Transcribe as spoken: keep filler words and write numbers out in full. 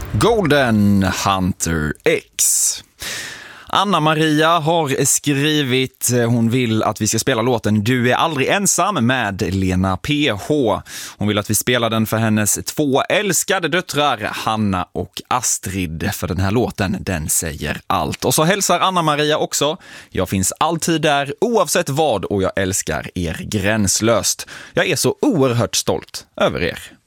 Golden Hunter X. Anna-Maria har skrivit, hon vill att vi ska spela låten Du är aldrig ensam med Lena P H. Hon vill att vi spelar den för hennes två älskade döttrar, Hanna och Astrid, för den här låten, den säger allt. Och så hälsar Anna-Maria också: jag finns alltid där oavsett vad och jag älskar er gränslöst. Jag är så oerhört stolt över er.